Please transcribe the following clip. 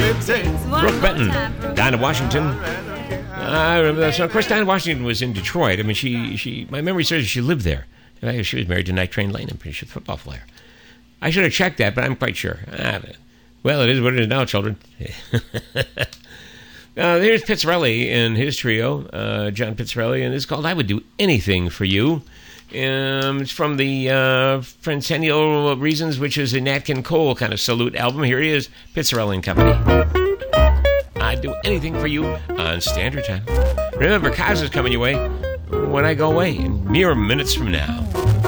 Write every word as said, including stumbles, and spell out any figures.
Brooke Benton, Dinah Washington. I remember that song. Of course, Dinah Washington was in Detroit. I mean, she, she my memory serves she lived there. She was married to Night Train Lane. I'm pretty sure, football player. I should have checked that, but I'm quite sure. Ah, well, it is what it is now, children. Uh, there's Pizzarelli and his trio, uh, John Pizzarelli, and it's called I Would Do Anything for You. Um, it's from the uh, Centennial Reasons, which is a Nat King Cole kind of salute album. Here he is, Pizzarelli and Company. I'd do anything for you on Standard Time. Remember, Kaz is coming your way when I go away in mere minutes from now.